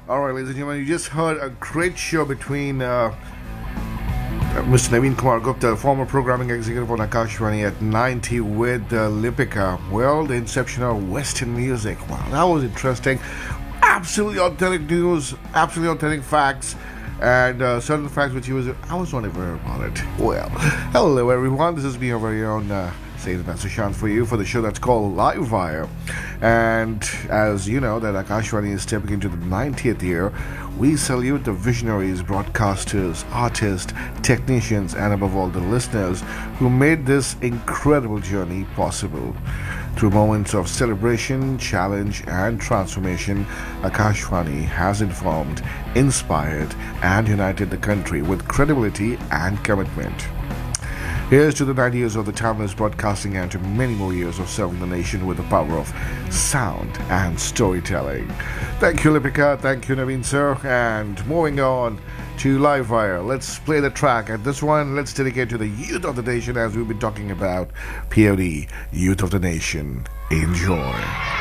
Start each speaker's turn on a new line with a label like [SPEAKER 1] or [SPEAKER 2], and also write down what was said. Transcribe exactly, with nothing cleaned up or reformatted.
[SPEAKER 1] All right, ladies and gentlemen, you just heard a great show between uh, Mister Naveen Kumar Gupta, former programming executive on Akashvani at ninety with uh, Lipika. Well, the inception of Western music. Wow, that was interesting. Absolutely authentic news, absolutely authentic facts, and uh, certain facts which he was, I was not aware about it. Well, hello everyone, this is me, your very own uh, Sayyid Sushant for you for the show that's called Live Wire. And as you know that Akashvani is stepping into the ninetieth year, we salute the visionaries, broadcasters, artists, technicians, and above all the listeners who made this incredible journey possible. Through moments of celebration, challenge, and transformation, Akashvani has informed, inspired, and united the country with credibility and commitment. Here's to the ninety years of the timeless broadcasting and to many more years of serving the nation with the power of sound and storytelling. Thank you, Lipika. Thank you, Naveen, sir. And moving on to Live Wire. Let's play the track. And this one, let's dedicate to the youth of the nation as we've been talking about P O D, Youth of the Nation. Enjoy.